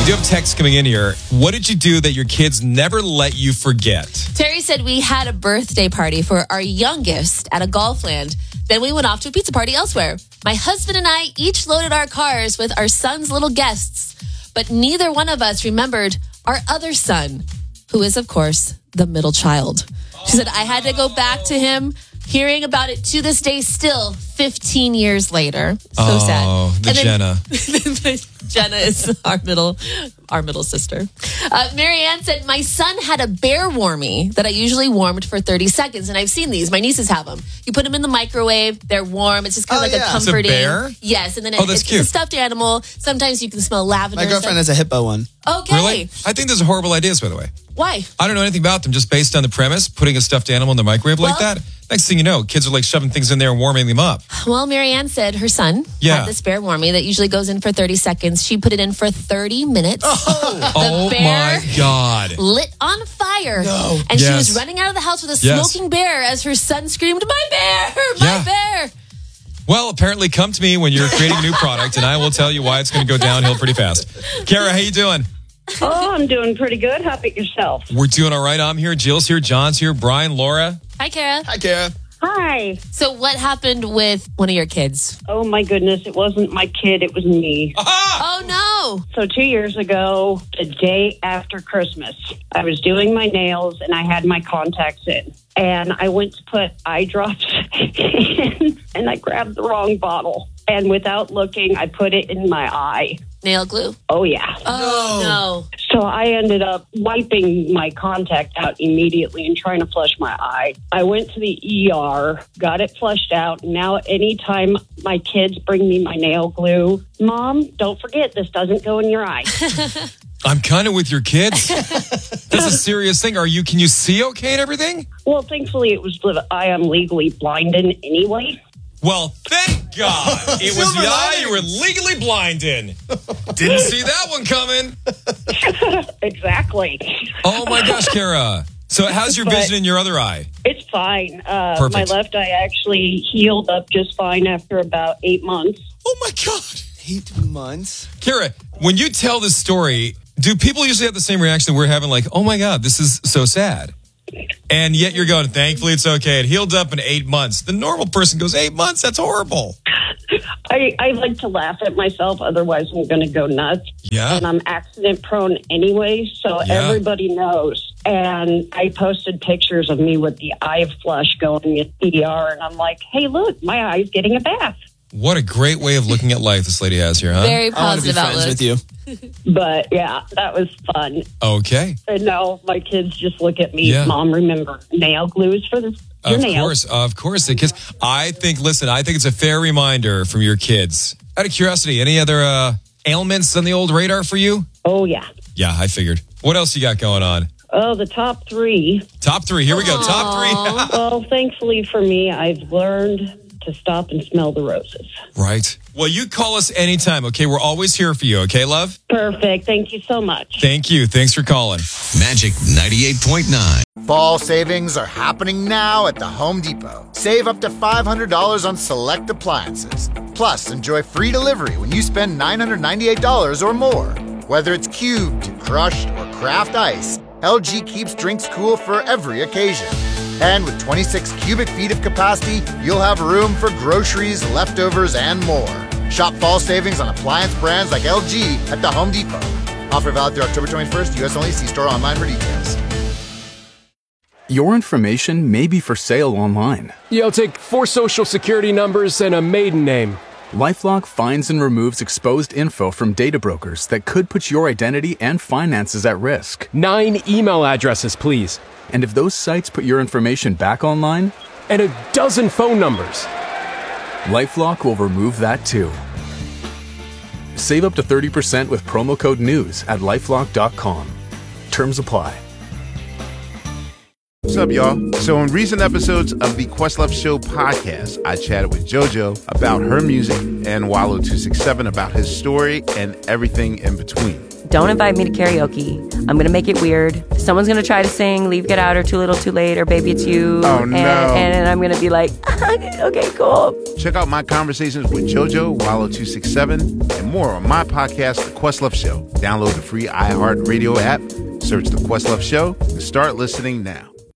We do have text coming in here. What did you do that your kids never let you forget? Terry said we had a birthday party for our youngest at a golf land. Then we went off to a pizza party elsewhere. My husband and I each loaded our cars with our son's little guests, but neither one of us remembered our other son, who is, of course, the middle child. She said, I had to go back to him, hearing about it to this day still, 15 years later. So sad. Oh, the Jenna. Jenna is our middle sister. Marianne said, my son had a bear warmie that I usually warmed for 30 seconds. And I've seen these. My nieces have them. You put them in the microwave. They're warm. It's just kind of like a comforting. It's a bear? Yes. And then that's it's cute. a stuffed animal. Sometimes you can smell lavender. My girlfriend has a hippo one. Okay. Really? I think those are horrible ideas, by the way. Why? I don't know anything about them, just based on the premise, putting a stuffed animal in the microwave like that. Next thing you know, kids are like shoving things in there and warming them up. Well, Marianne said her son had this bear warmie that usually goes in for 30 seconds. She put it in for 30 minutes. Oh my God. Lit on fire. No. And she was running out of the house with a smoking bear as her son screamed, my bear, my bear. Well, apparently come to me when you're creating a new product and I will tell you why it's going to go downhill pretty fast. Kara, how you doing? Oh, I'm doing pretty good. How about yourself? We're doing all right. I'm here. Jill's here. John's here. Brian, Laura. Hi, Kara. Hi, Kara. Hi. So what happened with one of your kids? Oh, my goodness. It wasn't my kid. It was me. Oh, no. So 2 years ago, the day after Christmas, I was doing my nails and I had my contacts in. And I went to put eye drops in and I grabbed the wrong bottle. And without looking, I put it in my eye. Nail glue? Oh, yeah. Oh, no. So I ended up wiping my contact out immediately and trying to flush my eye. I went to the ER, got it flushed out. Now, anytime my kids bring me my nail glue, Mom, don't forget, this doesn't go in your eye. I'm kind of with your kids. That's a serious thing. Can you see okay and everything? Well, thankfully, it was the eye I'm legally blind in anyway. Well, thank God. It was the eye you were legally blind in. Didn't see that one coming. Exactly. Oh, my gosh, Kara. So how's your vision in your other eye? It's fine. Perfect. My left eye actually healed up just fine after about 8 months. Oh, my God. 8 months? Kara, when you tell this story, do people usually have the same reaction that we're having, like, oh, my God, this is so sad? And yet you're going, thankfully it's okay. It healed up in 8 months. The normal person goes, 8 months? That's horrible. I like to laugh at myself. Otherwise, I'm going to go nuts. Yeah. And I'm accident prone anyway, so everybody knows. And I posted pictures of me with the eye flush going at ER. And I'm like, hey, look, my eye's getting a bath. What a great way of looking at life this lady has here, huh? Very I want to be positive friends outlook. with you. But yeah, that was fun. Okay. And now my kids just look at me. Yeah. Mom, remember, nail glue is for your nails. Of course. The kids. I think it's a fair reminder from your kids. Out of curiosity, any other ailments on the old radar for you? Oh, yeah. Yeah, I figured. What else you got going on? Oh, the top three. Top three. Here we go. Top three. Well, thankfully for me, I've learned to stop and smell the roses. Right. Well, you call us anytime, okay? We're always here for you, okay, love? Perfect. Thank you so much. Thank you. Thanks for calling. Magic 98.9. Fall savings are happening now at the Home Depot. Save up to $500 on select appliances. Plus, enjoy free delivery when you spend $998 or more. Whether it's cubed, crushed, or craft ice, LG keeps drinks cool for every occasion. And with 26 cubic feet of capacity, you'll have room for groceries, leftovers, and more. Shop fall savings on appliance brands like LG at the Home Depot. Offer valid through October 21st. U.S. only. See store online for details. Your information may be for sale online. I'll take 4 social security numbers and a maiden name. LifeLock finds and removes exposed info from data brokers that could put your identity and finances at risk. 9 email addresses, please. And if those sites put your information back online, And a dozen phone numbers. LifeLock will remove that too. Save up to 30% with promo code NEWS at LifeLock.com. Terms apply. What's up, y'all? So in recent episodes of the Questlove Show podcast, I chatted with JoJo about her music and Wallow267 about his story and everything in between. Don't invite me to karaoke. I'm going to make it weird. someone's going to try to sing Leave, Get Out, or Too Little, Too Late, or Baby It's You. Oh, no. And I'm going to be like, okay, cool. Check out my conversations with JoJo, Wallo267, and more on my podcast, The Questlove Show. Download the free iHeartRadio app, search The Questlove Show, and start listening now.